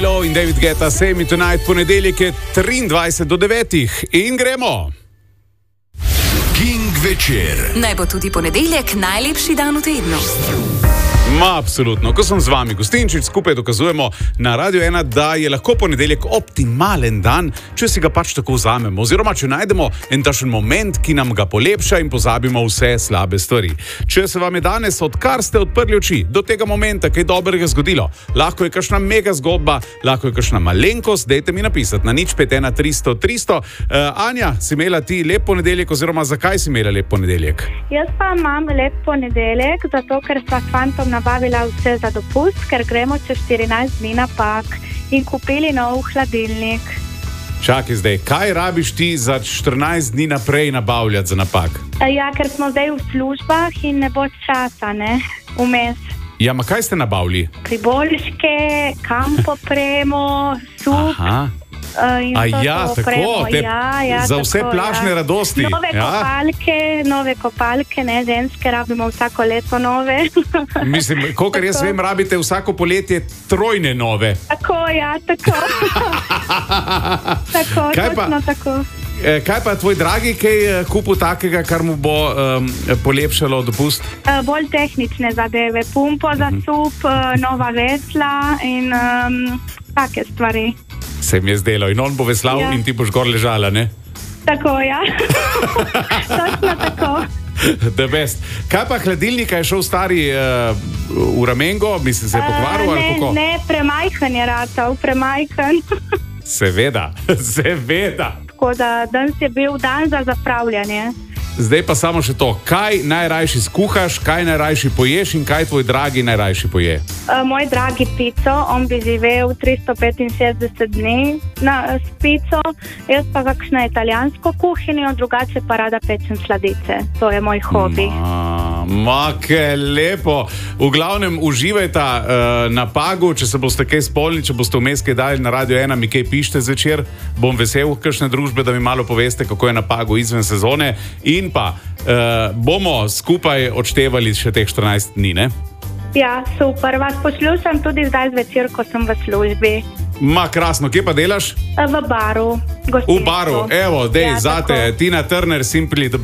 Hello in David Guetta, Save Me Tonight, ponedeljek je 23 do 9 in gremo. King večer. Naj bo tudi ponedeljek najlepši dan v tednu. Absolutno. Ko sem z vami, Gostinčič, skupaj dokazujemo na Radio 1, da je lahko ponedeljek optimalen dan, če si ga pač tako vzamemo. Oziroma, če najdemo en takšen moment, ki nam ga polepša in pozabimo vse slabe stvari. Če se vam je danes, odkar ste odprli oči, do tega momenta kaj dobrega zgodilo, lahko je kakšna mega zgodba, lahko je kakšna malenkost, dajte mi napisati na 051 300 300. Anja, si imela ti lep ponedeljek, oziroma zakaj si imela lep ponedeljek? Jaz pa imam lep ponedeljek, zato ker sva s fantom nabavila vse za dopust, ker gremo čez 14 dni na Pag in kupili nov hladilnik. Čakaj zdaj, kaj rabiš ti za 14 dni naprej nabavljati za na Pag? Ja, ker smo zdaj v službah in ne bo časa, ne, vmes. Ja, ma kaj ste nabavili? Priboljške, kampopremo, sup. Aha. A ja, tako, za vse plažne radosti. Nove kopalke, ne, ženske rabimo vsako leto nove. Mislim, kolikor jaz vem, rabite vsako poletje trojne nove. Tako, ja, tako. Tako. Kaj pa tvoj dragi, kaj kupil takega, kar mu bo polepšalo dopust? Bolj tehnične zadeve, pumpo za sup, nova vesla in take stvari. Se mi je zdelo. In on bo veslal, ja. In ti boš gor ležala, ne? Tako, ja. Točno tako. The best. Kaj pa hladilnika, je šel stari v ramengo? Mislim, se je pokvaril ali kako? Ne, premajhen je ratal, premajhen. Seveda. Tako da danes je bil dan za zapravljanje. Zdaj pa samo še to, kaj najrajši skuhaš, kaj najrajši poješ in kaj tvoj dragi najrajši poje? Moj dragi pico, on bi živel 365 dni s pico, jaz pa kakšno italijansko kuhinjo, drugače pa rada pečem sladice. To je moj hobi. Ke lepo. V glavnem uživajta na Pagu, če se boste kaj spolni, če boste vmes kaj dali na Radio 1, mi kaj pište zvečer, bom vesel kakšne družbe, da mi malo poveste, kako je na Pagu izven sezone. In pa bomo skupaj odštevali še teh 14 dni, ne? Ja, super. Vas poslušam tudi zdaj zvečer, ko sem v službi. Krasno. Kje pa delaš? V baru. V baru. Evo, dej, zate. Tina Turner, Simply the